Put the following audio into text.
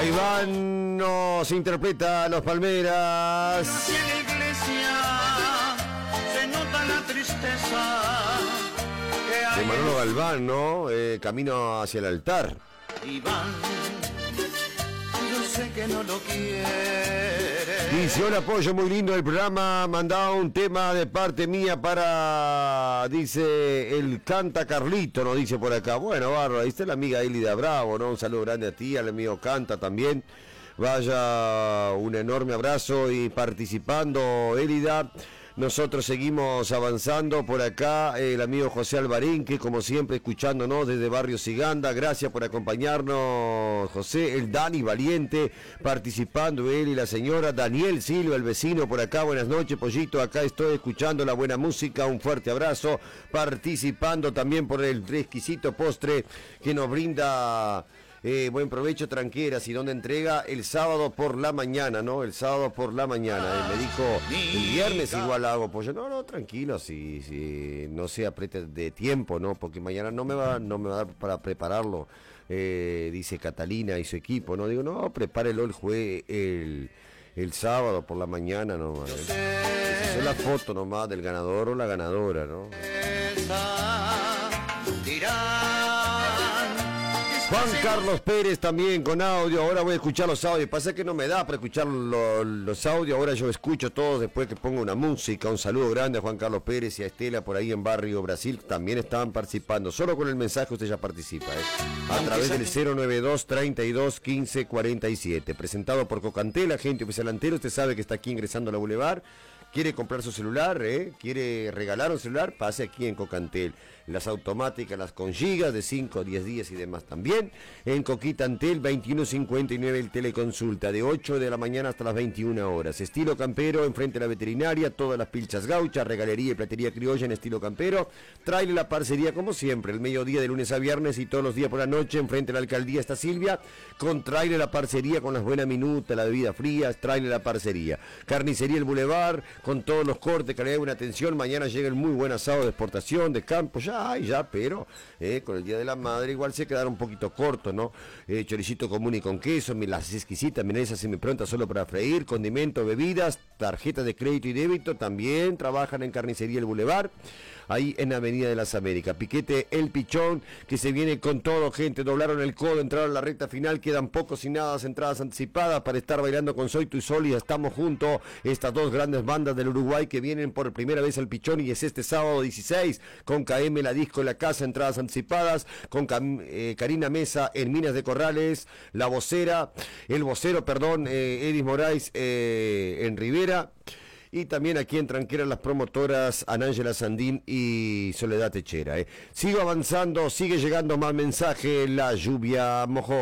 Iván nos interpreta Los Palmeras. Hacia la iglesia se nota la tristeza que hay. De Manolo Galván, ¿no? Camino hacia el altar. Iván, yo sé que no lo quiere. Dice, un apoyo muy lindo del programa, mandaba un tema de parte mía para, dice, el Canta Carlito, nos dice por acá. Bueno, bárbaro, ahí está la amiga Elida Bravo, ¿no? Un saludo grande a ti, al amigo Canta también. Vaya, un enorme abrazo y participando, Elida. Nosotros seguimos avanzando por acá, el amigo José Alvarín, que como siempre escuchándonos desde Barrio Siganda, gracias por acompañarnos, José, el Dani Valiente, participando él y la señora Daniel Silva, el vecino por acá, buenas noches, Pollito, acá estoy escuchando la buena música, un fuerte abrazo, participando también por el exquisito postre que nos brinda... buen provecho Tranqueras y donde entrega el sábado por la mañana, ¿no? El sábado por la mañana. Me dijo, el viernes igual hago pollo. No, tranquilo, si no se apriete de tiempo, ¿no? Porque mañana no me va a dar para prepararlo, dice Catalina y su equipo, ¿no? Digo, no, prepárelo el sábado por la mañana, ¿no? Esa es la foto nomás del ganador o la ganadora, ¿no? Juan Carlos Pérez también con audio, ahora voy a escuchar los audios, pasa que no me da para escuchar los audios, ahora yo escucho todos después que pongo una música, un saludo grande a Juan Carlos Pérez y a Estela por ahí en Barrio Brasil, también estaban participando, solo con el mensaje usted ya participa, a través del 092 32 15 47, presentado por Cocantel, agente oficial antero, usted sabe que está aquí ingresando a la Boulevard. ¿Quiere comprar su celular? ¿Quiere regalar un celular? Pase aquí en Cocantel. Las automáticas, las con gigas de 5, 10 días y demás también. En Coquita Antel, 2159 el teleconsulta, de 8 de la mañana hasta las 21 horas. Estilo campero, enfrente de la veterinaria, todas las pilchas gauchas, regalería y platería criolla en estilo campero. Traile la parcería como siempre, el mediodía de lunes a viernes y todos los días por la noche, enfrente de la alcaldía está Silvia, con traile la parcería, con las buenas minutas, la bebida fría, traile la parcería. Carnicería El Boulevard, con todos los cortes, calidad y buena atención. Mañana llega el muy buen asado de exportación, de campo, pero con el Día de la Madre igual se quedaron un poquito cortos, ¿no? Choricito común y con queso, las exquisitas milanesas semiprontas solo para freír, condimentos, bebidas, tarjetas de crédito y débito, también trabajan en Carnicería El Boulevard, ahí en Avenida de las Américas. Piquete El Pichón, que se viene con todo, gente, doblaron el codo, entraron a la recta final, quedan pocos y nada, entradas anticipadas para estar bailando con Soy Tu y Sol y estamos juntos, estas dos grandes bandas del Uruguay que vienen por primera vez al Pichón y es este sábado 16, con KM La Disco en la casa, entradas anticipadas, con Karina Mesa en Minas de Corrales, el vocero, Edis Moraes en Rivera. Y también aquí en Tranquera las promotoras Anángela Sandín y Soledad Techera. Sigo avanzando, sigue llegando más mensaje, la lluvia mojó.